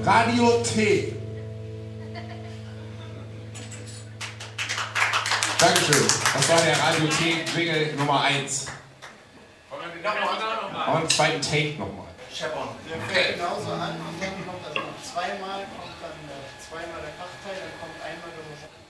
Radio T. Dankeschön. Das war der Radio T-Jingle Nummer 1. Noch einen zweiten Take nochmal. Scheppern. Der fängt genauso an und dann kommt das noch zweimal, kommt dann zweimal der Kraftteil, dann kommt einmal der Musik.